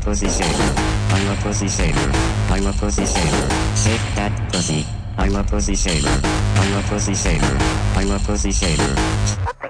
pussy saver. I'm a pussy saver. I'm a pussy saver. Save that pussy. I'm a pussy saver. I'm a pussy saver. I'm a pussy saver.